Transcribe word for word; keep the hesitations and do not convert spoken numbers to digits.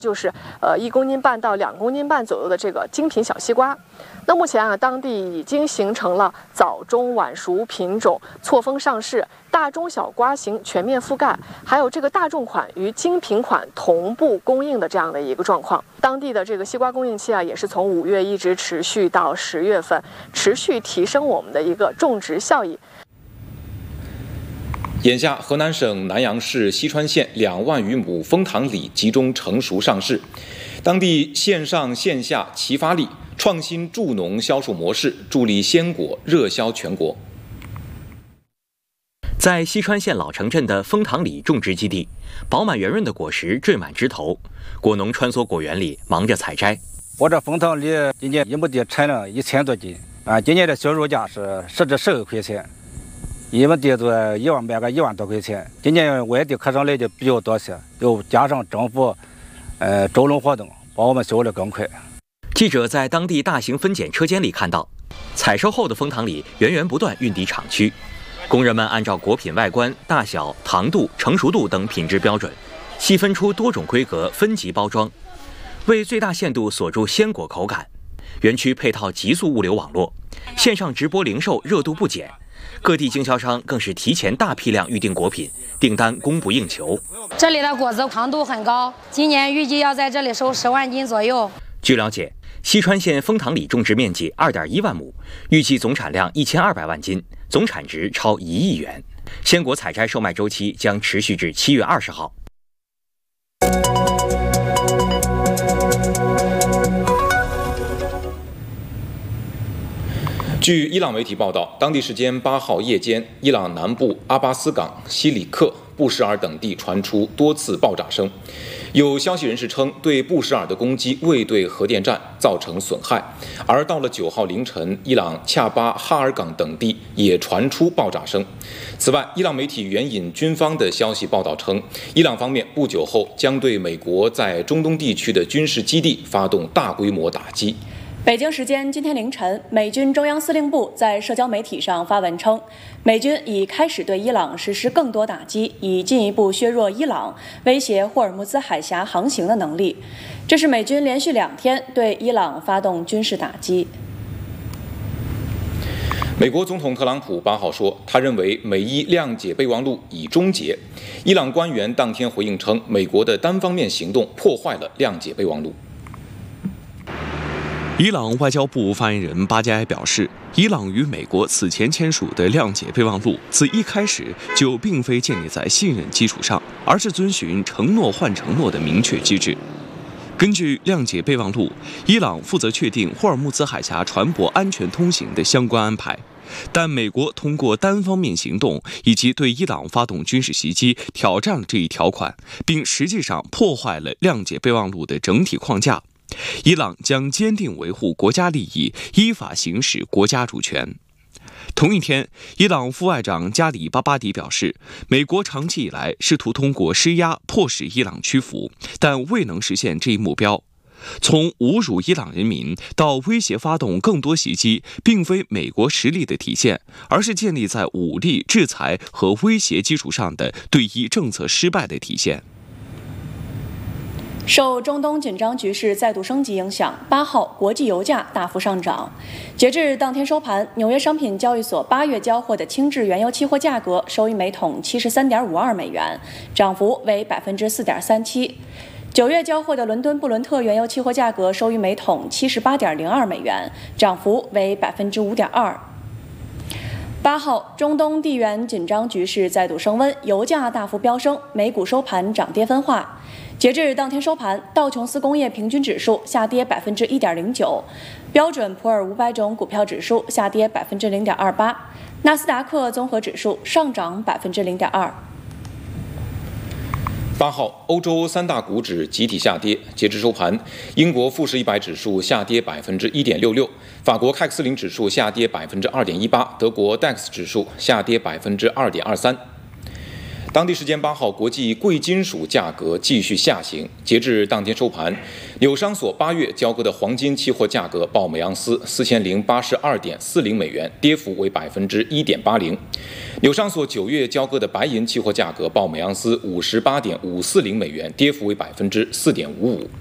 就是呃一公斤半到两公斤半左右的这个精品小西瓜。那目前啊，当地已经形成了早中晚熟品种错峰上市，大中小瓜型全面覆盖，还有这个大众款与精品款同步供应的这样的一个状况。当地的这个西瓜供应期啊，也是从五月一直持续到十月份，持续提升我们的一个种植效益。 眼下，河南省南阳市西川县两万余亩枫糖李集中成熟上市，当地线上线下齐发力，创新助农销售模式，助力鲜果热销全国。 在西川县老城镇的枫糖李种植基地，饱满圆润的果实缀满枝头，果农穿梭果园里忙着采摘。 我这枫糖李今年一亩地产了一千多斤，啊，今年的销售价是十至十二块钱。一亩地做一万卖个一万多块钱，今年外地客商来的比较多些，又加上政府呃招农活动，把我们销的更快。 记者在当地大型分拣车间里看到，采收后的枫糖李源源不断运抵厂区，工人们按照果品外观、大小、糖度、成熟度等品质标准，细分出多种规格分级包装，为最大限度锁住鲜果口感。园区配套极速物流网络，线上直播零售热度不减。各地经销商更是提前大批量预订果品，订单供不应求。 这里的果子糖度很高，今年预计要在这里收十万斤左右。 据了解，西川县枫糖李种植面积 二点一万亩，预计总产量一千二百万斤，总产值超一亿元。鲜果采摘售卖周期将持续至七月二十号。 据伊朗媒体报道，当地时间八号夜间，伊朗南部阿巴斯港、西里克、布什尔等地传出多次爆炸声。有消息人士称，对布什尔的攻击未对核电站造成损害。而到了九号凌晨，伊朗恰巴哈尔港等地也传出爆炸声。此外，伊朗媒体援引军方的消息报道称，伊朗方面不久后将对美国在中东地区的军事基地发动大规模打击。 北京时间今天凌晨，美军中央司令部在社交媒体上发文称，美军已开始对伊朗实施更多打击，以进一步削弱伊朗威胁霍尔木兹海峡航行的能力。这是美军连续两天对伊朗发动军事打击。 美国总统特朗普八号说，他认为美伊谅解备忘录已终结。伊朗官员当天回应称，美国的单方面行动破坏了谅解备忘录。 伊朗外交部发言人巴加埃表示，伊朗与美国此前签署的谅解备忘录自一开始就并非建立在信任基础上，而是遵循承诺换承诺的明确机制。根据谅解备忘录，伊朗负责确定霍尔木兹海峡船舶安全通行的相关安排，但美国通过单方面行动以及对伊朗发动军事袭击，挑战了这一条款，并实际上破坏了谅解备忘录的整体框架。伊朗将坚定维护国家利益，依法行使国家主权。同一天，伊朗副外长加里巴巴迪表示，美国长期以来试图通过施压迫使伊朗屈服，但未能实现这一目标。从侮辱伊朗人民到威胁发动更多袭击，并非美国实力的体现，而是建立在武力、制裁和威胁基础上的对伊政策失败的体现。 受中东紧张局势再度升级影响，八号国际油价大幅上涨。截至当天收盘，纽约商品交易所八月交货的轻质原油期货价格收于每桶七十三点五二美元，涨幅为百分之四点三七。九月交货的伦敦布伦特原油期货价格收于每桶七十八点零二美元，涨幅为百分之五点二。八号，中东地缘紧张局势再度升温，油价大幅飙升，美股收盘涨跌分化。截至当天收盘，道琼斯工业平均指数下跌百分之一点零九，标准普尔五百种股票指数下跌百分之零点二八，纳斯达克综合指数上涨百分之零点二。 八号，欧洲三大股指集体下跌。截至收盘，英国富时一百指数下跌百分之一点六六，法国凯克斯林指数下跌百分之二点一八，德国 D A X 指数下跌百分之二点二三。当地时间八号，国际贵金属价格继续下行。截至当天收盘，纽商所八月交割的黄金期货价格报每盎司四千零八十二点四零美元，跌幅为百分之一点八零。 纽商所九月交割的白银期货价格报每盎司五十八点五四零美元，跌幅为百分之四点五五。